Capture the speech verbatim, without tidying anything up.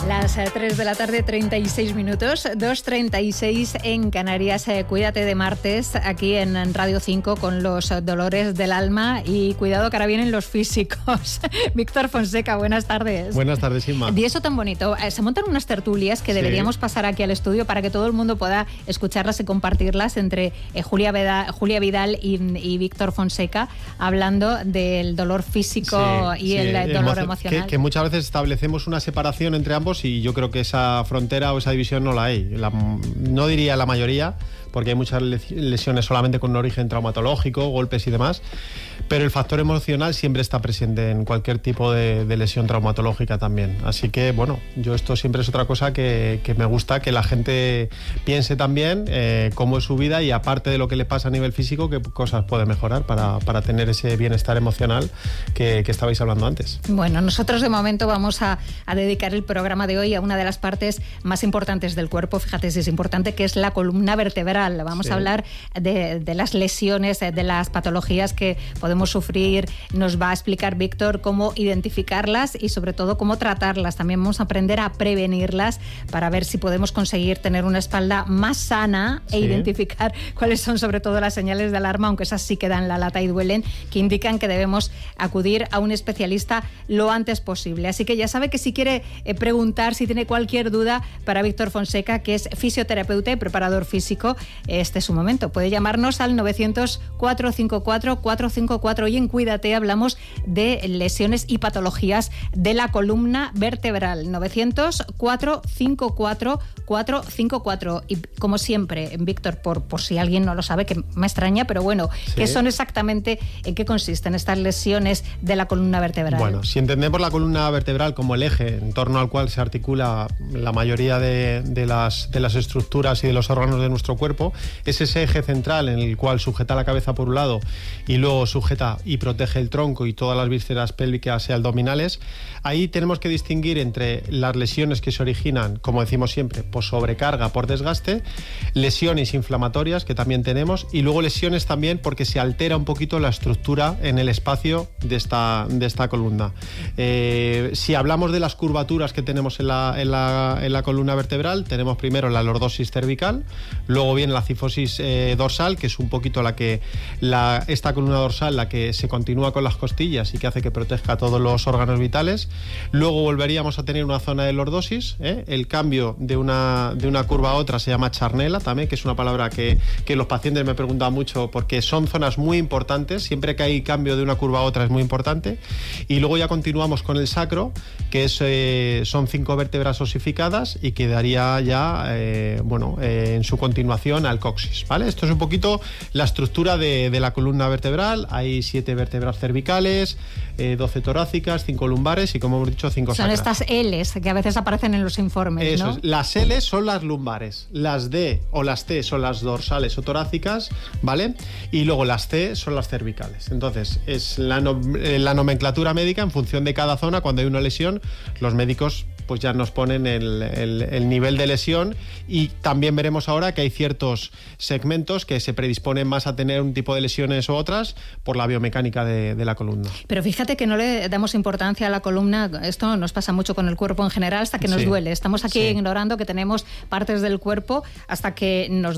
Las tres de la tarde, treinta y seis minutos, dos treinta y seis en Canarias. Eh, cuídate de martes aquí en Radio cinco con los dolores del alma y cuidado que ahora vienen los físicos. Víctor Fonseca, buenas tardes. Buenas tardes, Inma. Y eso tan bonito. Eh, se montan unas tertulias que deberíamos sí. pasar aquí al estudio para que todo el mundo pueda escucharlas y compartirlas entre eh, Julia, Veda, Julia Vidal y, y Víctor Fonseca, hablando del dolor físico sí, y sí, el dolor Emoci- emocional. Que, que muchas veces establecemos una separación entre ambos y yo creo que esa frontera o esa división no la hay. La, no diría la mayoría, porque hay muchas lesiones solamente con un origen traumatológico, golpes y demás, pero el factor emocional siempre está presente en cualquier tipo de, de lesión traumatológica también. Así que, bueno, yo esto siempre es otra cosa que, que me gusta que la gente piense también eh, cómo es su vida y aparte de lo que le pasa a nivel físico, qué cosas puede mejorar para, para tener ese bienestar emocional que, que estabais hablando antes. Bueno, nosotros de momento vamos a, a dedicar el programa de hoy a una de las partes más importantes del cuerpo, fíjate si es importante, que es la columna vertebral. Vamos sí. a hablar de, de las lesiones, de las patologías que podemos sufrir. Nos va a explicar Víctor cómo identificarlas y sobre todo cómo tratarlas. También vamos a aprender a prevenirlas para ver si podemos conseguir tener una espalda más sana sí. e identificar cuáles son sobre todo las señales de alarma, aunque esas sí que dan la lata y duelen, que indican que debemos acudir a un especialista lo antes posible. Así que ya sabe que si quiere eh, preguntar, si tiene cualquier duda para Víctor Fonseca, que es fisioterapeuta y preparador físico, este es su momento. Puede llamarnos al novecientos, cuatrocientos cincuenta y cuatro, cuatrocientos cincuenta y cuatro. Hoy en Cuídate hablamos de lesiones y patologías de la columna vertebral. novecientos, cuatrocientos cincuenta y cuatro, cuatrocientos cincuenta y cuatro. Y como siempre, Víctor, por, por si alguien no lo sabe, que me extraña, pero bueno, sí. ¿qué son exactamente, en qué consisten estas lesiones de la columna vertebral? Bueno, si entendemos la columna vertebral como el eje en torno al cual se articula la mayoría de, de, las, de las estructuras y de los órganos de nuestro cuerpo, es ese eje central en el cual sujeta la cabeza por un lado y luego sujeta y protege el tronco y todas las vísceras pélvicas y abdominales. Ahí tenemos que distinguir entre las lesiones que se originan, como decimos siempre, por sobrecarga, por desgaste, lesiones inflamatorias que también tenemos y luego lesiones también porque se altera un poquito la estructura en el espacio de esta, de esta columna. Eh, si hablamos de las curvaturas que tenemos en la, en la, en la columna vertebral, tenemos primero la lordosis cervical, luego viene la cifosis eh, dorsal, que es un poquito la que la, esta columna dorsal, la que se continúa con las costillas y que hace que proteja todos los órganos vitales. Luego volveríamos a tener una zona de lordosis, ¿eh? El cambio de una, de una curva a otra se llama charnela también, que es una palabra que, que los pacientes me preguntan mucho porque son zonas muy importantes, siempre que hay cambio de una curva a otra es muy importante. Y luego ya continuamos con el sacro, que es, eh, son cinco vértebras osificadas y que daría ya, eh, bueno, eh, en su continuación al coxis, ¿vale? Esto es un poquito la estructura de, de la columna vertebral. Hay siete vértebras cervicales, eh, doce torácicas, cinco lumbares y, como hemos dicho, cinco sacras. Son estas L's que a veces aparecen en los informes, Eso ¿no? es. Las L son las lumbares, las D o las T son las dorsales o torácicas, ¿vale? Y luego las C son las cervicales. Entonces, es la, no, eh, la nomenclatura médica en función de cada zona. Cuando hay una lesión, los médicos pues ya nos ponen el, el, el nivel de lesión y también veremos ahora que hay ciertos segmentos que se predisponen más a tener un tipo de lesiones u otras por la biomecánica de, de la columna. Pero fíjate que no le damos importancia a la columna, esto nos pasa mucho con el cuerpo en general hasta que nos sí. duele. Estamos aquí sí. ignorando que tenemos partes del cuerpo hasta que nos